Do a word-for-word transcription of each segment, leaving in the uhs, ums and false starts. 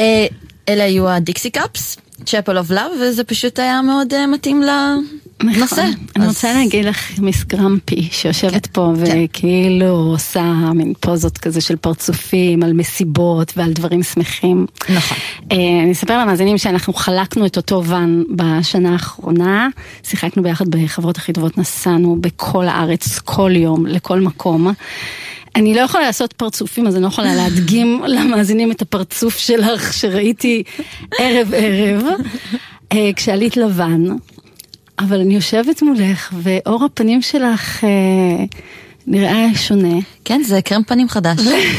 אלה היו הדיקסי קאפס, צ'פל אוף לאב, וזה פשוט היה מאוד מתאים לנושא. אני רוצה להגיד לך מיס גרמפי, שיושבת פה וכאילו עושה מין פוזות כזה של פרצופים, על מסיבות ועל דברים שמחים. נכון. אני אספר למאזינים שאנחנו חלקנו את אותו ון בשנה האחרונה, שיחקנו ביחד בחברות הכי טובות, נסענו בכל הארץ, כל יום, לכל מקום. אני לא יכולה לעשות פרצופים, אז אני לא יכולה להדגים למאזינים את הפרצוף שלך שראיתי ערב ערב, כשעלית לבן, אבל אני יושבת מולך, ואור הפנים שלך נראה שונה. כן, זה קרם פנים חדש.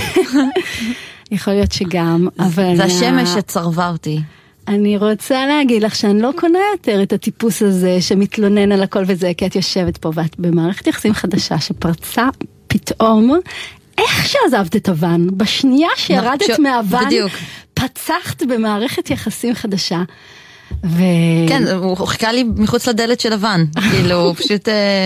יכול להיות שגם, אבל... זה השמש שצרבה אותי. אני רוצה להגיד לך שאני לא קונה יותר את הטיפוס הזה שמתלונן על הכל וזה, כי את יושבת פה ואת במערכת יחסים חדשה שפרצה פתאום, איך שעזבת את הוון, בשנייה שירדת מהוון, פצחת במערכת יחסים חדשה. ו... כן, הוא חיכה לי מחוץ לדלת של הוון, כאילו פשוט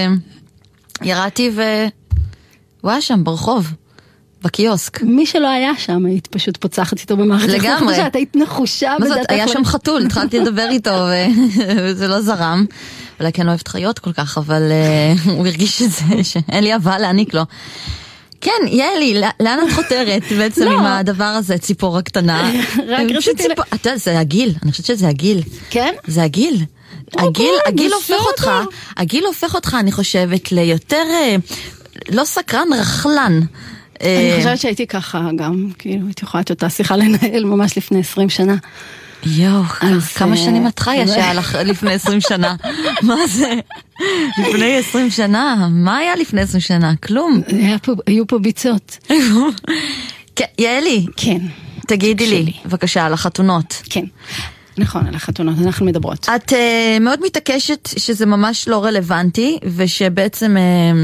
ירדתי והוא היה שם ברחוב. בקיוסק. מי שלא היה שם, היית פשוט פוצחת איתו במערכת. לגמרי. חדשה, את היית נחושה. מה זאת, היה שם חתול, התחלתי לדבר איתו, וזה לא זרם. אולי כן אוהבת חיות כל כך, אבל הוא הרגיש את זה, שאין לי אהבה להעניק לו. כן, יאלי, לאן את חותרת בעצם עם הדבר הזה, ציפור הקטנה? רק רציתי... אתה יודע, זה הגיל, אני חושבת שזה הגיל. כן? זה הגיל. הגיל, הגיל הופך אותך, הגיל הופך אותך, אני חושבת, ליותר, לא סקרן, רחלן. אני חושבת שהייתי ככה גם, כאילו, הייתי יכולה את אותה שיחה לנהל ממש לפני עשרים שנה. יואו, כמה שנים את חיה שהיה לך לפני עשרים שנה? מה זה? לפני עשרים שנה? מה היה לפני עשרים שנה? כלום. היו פה ביצות. יאלי. כן. תגידי לי, בבקשה, על החתונות. כן. נכון, על החתונות, אנחנו מדברות. את מאוד מתעקשת שזה ממש לא רלוונטי, ושבעצם...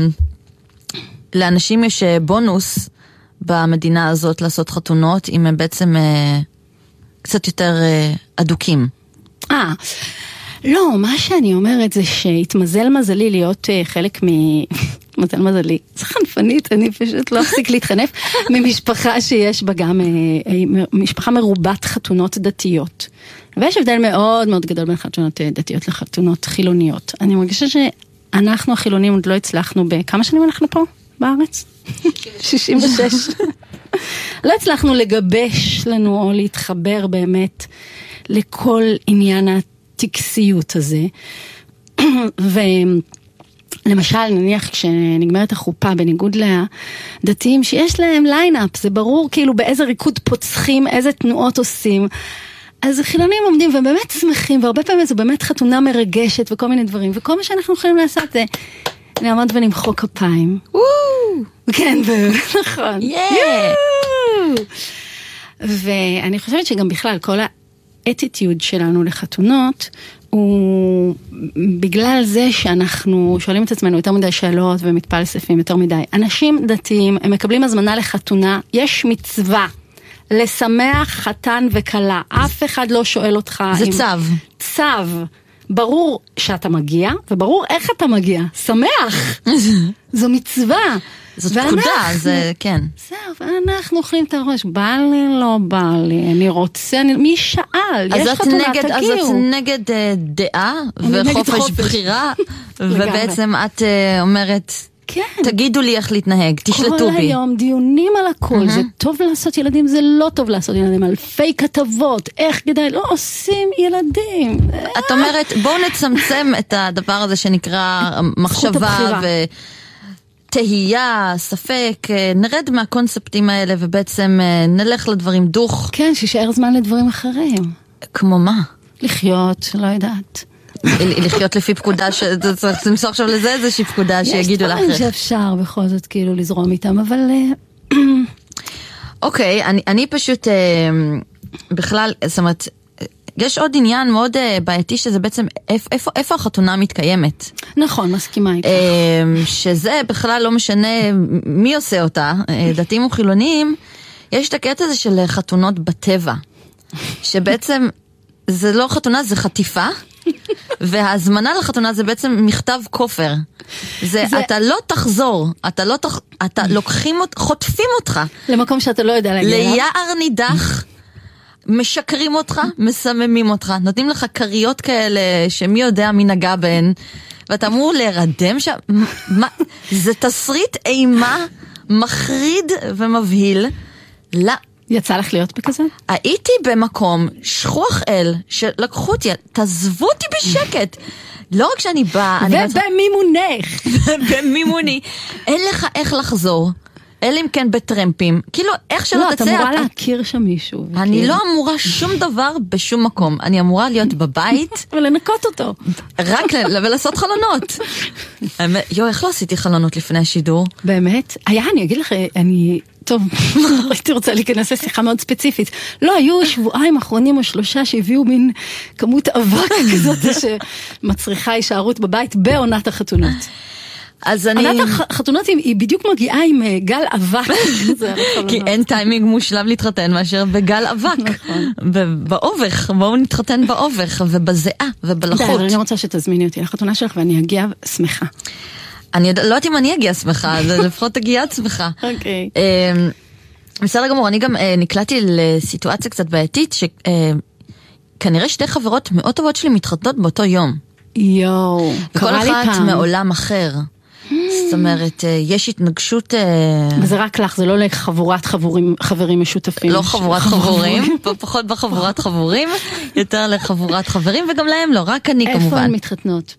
לאנשים יש בונוס במדינה הזאת לעשות חתונות, אם הם בעצם אה, קצת יותר אה, אדוקים. אה, לא, מה שאני אומרת זה שהתמזל מזלי להיות אה, חלק מ... מזל מזלי, זה חנפנית, אני פשוט לא אפסיק להתחנף, ממשפחה שיש בה גם, אה, אה, משפחה מרובת חתונות דתיות. ויש הבדל מאוד מאוד גדול בין חתונות דתיות לחתונות חילוניות. אני מרגישה שאנחנו החילונים עוד לא הצלחנו, בכמה שנים אנחנו פה? בארץ? שישים ושש. לא הצלחנו לגבש לנו או להתחבר באמת לכל עניין הטקסיות הזה. ולמשל, נניח כשנגמרת החופה, בניגוד לדתיים, שיש להם ליינאפ, זה ברור כאילו באיזה ריקוד פוצחים, איזה תנועות עושים. אז חילונים עומדים ובאמת שמחים, והרבה פעמים זו באמת חתונה מרגשת וכל מיני דברים, וכל מה שאנחנו יכולים לעשות זה... נעמוד ונמחוא כפיים. כן, נכון. ואני חושבת שגם בכלל, כל האטיטיוד שלנו לחתונות, הוא בגלל זה שאנחנו שואלים את עצמנו יותר מדי שאלות ומתפלספים יותר מדי. אנשים דתיים, הם מקבלים הזמנה לחתונה, יש מצווה לשמח חתן וכלה. אף אחד לא שואל אותך. זה צו. צו. ברור שאתה מגיע, וברור איך אתה מגיע. שמח. זו מצווה. זאת פקודה, זה כן. זהו, ואנחנו אוכלים את הראש. בא לי, לא בא לי, אני רוצה, אני, מי שאל? יש חתונה, תגיעו. אז את נגד דעה וחופש בחירה, ובעצם את אומרת... כן. תגידו לי איך להתנהג, תשלטו בי. כל היום דיונים על הכל, זה טוב לעשות ילדים, זה לא טוב לעשות ילדים, אלפי כתבות, איך כדאי, לא עושים ילדים. את אומרת, בואו נצמצם את הדבר הזה שנקרא מחשבה ותהייה, ספק, נרד מהקונספטים האלה ובעצם נלך לדברים דוך. כן, שישאר זמן לדברים אחרים. כמו מה? לחיות, לא יודעת. לחיות לפי פקודה, שצריך למסור עכשיו לזה איזושהי פקודה שיגידו לך. יש דברים שאפשר בכל זאת כאילו לזרום איתם, אבל... אוקיי, אני פשוט בכלל, זאת אומרת, יש עוד עניין מאוד בעייתי שזה בעצם איפה החתונה מתקיימת. נכון, מסכימה איתך. שזה בכלל לא משנה מי עושה אותה, דתיים וחילונים, יש את הקטע הזה של חתונות בטבע, שבעצם זה לא חתונה, זה חטיפה. וההזמנה לחתונה זה בעצם מכתב כופר. זה, זה... אתה לא תחזור, אתה לא תח... אתה לוקחים, חוטפים אותך. למקום שאתה לא יודע להגיע. ליער נידח, משקרים אותך, מסממים אותך, נותנים לך קריות כאלה שמי יודע מי נגע בהן, ואתה אמור להירדם שם, מה, זה תסריט אימה מחריד ומבהיל. לא. יצא לך להיות בכזה? הייתי במקום שכוח אל, שלקחו אותי, תעזבו אותי בשקט. לא רק שאני באה... ובמימונך. במימוני. אין לך איך לחזור. אלא אם כן בטרמפים. כאילו, איך שלא תצא... לא, את אמורה להכיר שם מישהו. אני לא אמורה שום דבר בשום מקום. אני אמורה להיות בבית. ולנקות אותו. רק ולעשות חלונות. יו, איך לא עשיתי חלונות לפני השידור? באמת? היה, אני אגיד לך, אני... טוב, הייתי רוצה להיכנס לשיחה מאוד ספציפית. לא, היו שבועיים אחרונים או שלושה שהביאו מין כמות אבק כזאת שמצריכה הישארות בבית בעונת החתונות. אז אני... עונת החתונות היא בדיוק מגיעה עם גל אבק. כי אין טיימינג מושלם להתחתן מאשר בגל אבק. באובך, בואו נתחתן באובך ובזיעה ובלחות. אני רוצה שתזמיני אותי לחתונה שלך ואני אגיע שמחה. אני לא יודעת אם אני אגיע שמחה, אז לפחות תגיע שמחה. אוקיי. בסדר גמור, אני גם נקלעתי לסיטואציה קצת בעייתית, שכנראה שתי חברות מאוד טובות שלי מתחתנות באותו יום. יואו, וכל אחת מעולם אחר. זאת אומרת, יש התנגשות... וזה רק לך, זה לא לחבורת חברים משותפים. לא חבורת חבורים, פחות בחבורת חבורים, יותר לחבורת חברים, וגם להם לא, רק אני כמובן. איפה הן מתחתנות?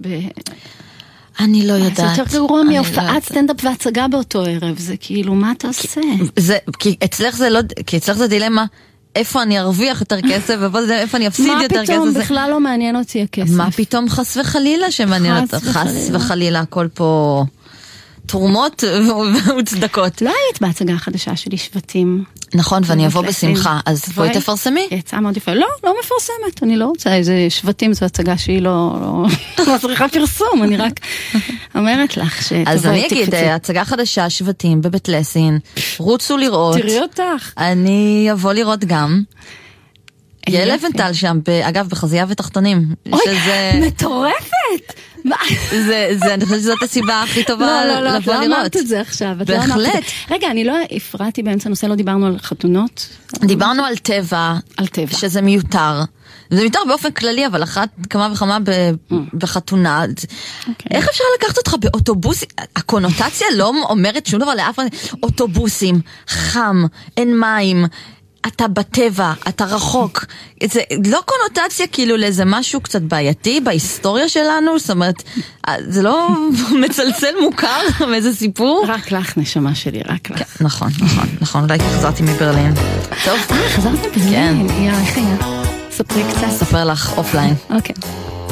אני לא יודעת. זה יותר גרוע מהופעת סטנדאפ והצגה באותו ערב, זה כאילו, מה אתה עושה? כי אצלך זה לא, כי אצלך זה דילמה, איפה אני ארוויח יותר כסף, ואיפה אני אפסיד יותר כסף. מה פתאום, בכלל לא מעניין אותי הכסף. מה פתאום חס וחלילה שמעניין אותך? חס וחלילה, הכל פה תרומות וצדקות. לא היית בהצגה החדשה שלי שבטים. נכון, ואני אבוא בשמחה, אז בואי תפרסמי. יצאה מאוד יפה. לא, לא מפרסמת, אני לא רוצה, איזה שבטים זו הצגה שהיא לא צריכה פרסום, אני רק אומרת לך שתבואי תקפצי. אז אני אגיד, הצגה חדשה, שבטים בבית לסין, רוצו לראות. תראי אותך. אני אבוא לראות גם. יעל אבנטל שם, אגב, בחזייה ותחתונים. אוי, מטורפת! זה, אני חושבת שזאת הסיבה הכי טובה לבוא לראות. לא, לא, לא אמרת את זה עכשיו. בהחלט. רגע, אני לא הפרעתי באמצע נושא, לא דיברנו על חתונות. דיברנו על טבע. על טבע. שזה מיותר. זה מיותר באופן כללי, אבל אחת כמה וכמה בחתונה. איך אפשר לקחת אותך באוטובוס? הקונוטציה לא אומרת שום דבר לאף אחד. אוטובוסים, חם, אין מים. אתה בטבע, אתה רחוק. זה לא קונוטציה כאילו לאיזה משהו קצת בעייתי בהיסטוריה שלנו, זאת אומרת, זה לא מצלצל מוכר מאיזה סיפור. רק לך נשמה שלי, רק לך. כן, נכון, נכון, נכון, אולי חזרתי מברלין. טוב. אה, חזרת מברלין? כן. יא, איך היה? ספרי קצת. ספר לך אופליין. אוקיי.